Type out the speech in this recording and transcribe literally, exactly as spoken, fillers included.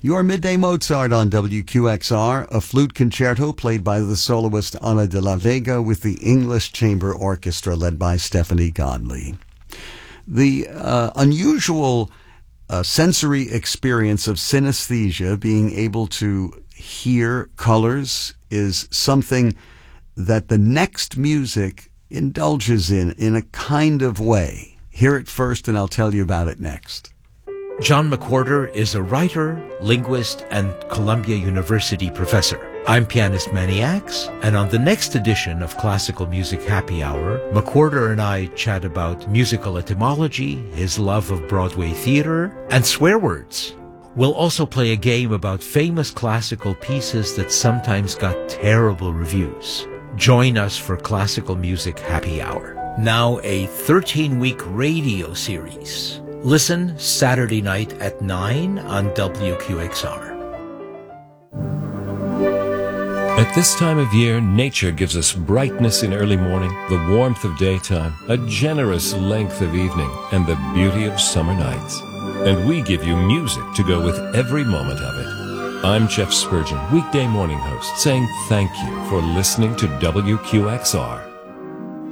Your Midday Mozart on W Q X R, a flute concerto played by the soloist Ana de la Vega with the English Chamber Orchestra led by Stephanie Godley. The uh, unusual uh, sensory experience of synesthesia, being able to hear colors, is something that the next music indulges in, in a kind of way. Hear it first and I'll tell you about it next. John McWhorter is a writer, linguist, and Columbia University professor. I'm pianist Manny Axe, and on the next edition of Classical Music Happy Hour, McWhorter and I chat about musical etymology, his love of Broadway theater, and swear words. We'll also play a game about famous classical pieces that sometimes got terrible reviews. Join us for Classical Music Happy Hour. Now a thirteen-week radio series. Listen Saturday night at nine on W Q X R. At this time of year, nature gives us brightness in early morning, the warmth of daytime, a generous length of evening, and the beauty of summer nights. And we give you music to go with every moment of it. I'm Jeff Spurgeon, weekday morning host, saying thank you for listening to W Q X R.